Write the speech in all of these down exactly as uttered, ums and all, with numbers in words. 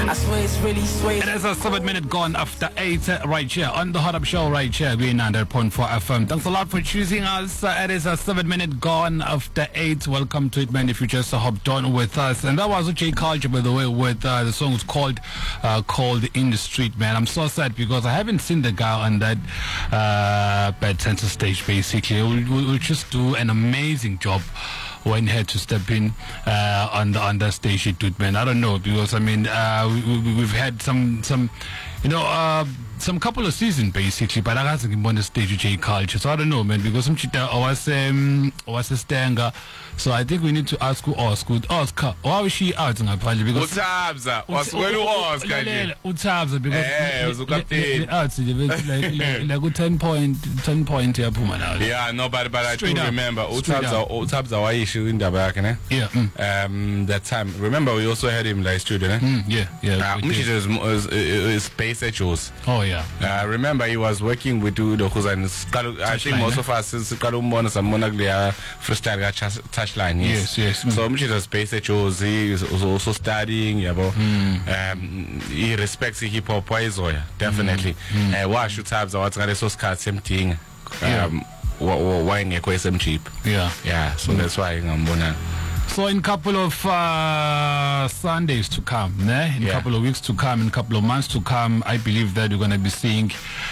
I swear it's really sweet. It is a seven minute gone after eight uh, right here on the Hot Up Show right here. We're nine hundred point four F M. Thanks a lot for choosing us. Uh, it is a seven minute gone after eight. Welcome to it, man, if you just uh, hopped on with us. And that was J Culture, by the way, with uh, the song was called uh, called In the Street, man. I'm so sad because I haven't seen the guy on that uh, Bad Center stage, basically. We'll, we'll just do an amazing job when he had to step in uh, on the on the stage, it did, man. I don't know, because I mean uh, we, we, we've had some some you know uh, some couple of seasons basically, but I hasn't on the stage with J Culture, so I don't know, man, because some chita was um was a stanger. So I think we need to ask who Oscar Oscar why was she out ngaphandle, because uThabza was when Oscar nje uThabza because eh uzukapteni out like like like ten point ten point yaphuma now. Yeah, no, but but I do remember uThabza uThabza wayisho indaba yakhe, ne? Yeah. Mm. Um that time, remember we also had him like studio, ne? Mm, yeah, yeah. Uh, which is is, is space H-Os. Oh yeah. Uh, remember he was working with Udo Khuzani. I think most of us since Kalumbona Samona Glia freestyle touchline. Yes, yes. Mm. So much is space H-Os. He is also studying, you know. Mm. Um, he respects hip hop wise, definitely. Mm. Uh, why should have the what's got so scarce same thing? Um, why ngekho some cheap? Yeah, yeah. So mm. that's why I'm gonna. So in a couple of uh, Sundays to come, né? in a yeah. couple of weeks to come, in a couple of months to come, I believe that we're going to be seeing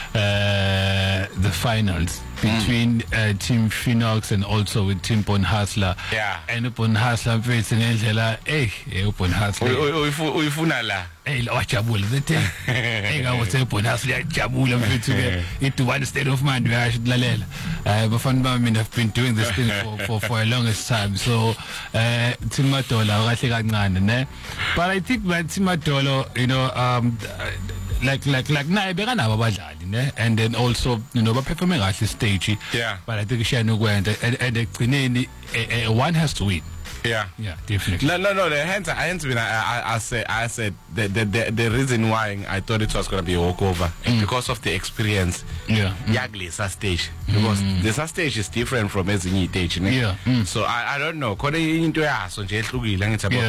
uh, the finals between mm. uh, Team Phoenix and also with Team Bon Hustler. Yeah. And Bon Hustler facing Angela. Hey, Bon Hustler. Uyifuna la. Hey, wajabula bethe. Hey, ngawuthe Bon Hustler yajabula mfethu ke. Into one state of mind where I should lalela. Uh, bafana bami have been doing this thing for for, for a longest time. So uh, Team Madolo kahle kancane, ne? But I think that Team Madolo, you know, um like like like naye bekanabo abadlali, ne? And then also, you know, baperforming at the stage. Yeah. But I think shayana ukwenza and ekugcineni one has to win. Yeah, yeah, definitely. No, no, no. The hence, hence, when I, I, I said, I said the, the the the reason why I thought it was gonna be a walkover mm. because of the experience. Yeah, Yagli mm. stage, because mm. the stage is different from Ezinyi stage. Yeah. Mm. So I I don't know. Kone into ya so nje ehlukile ngithi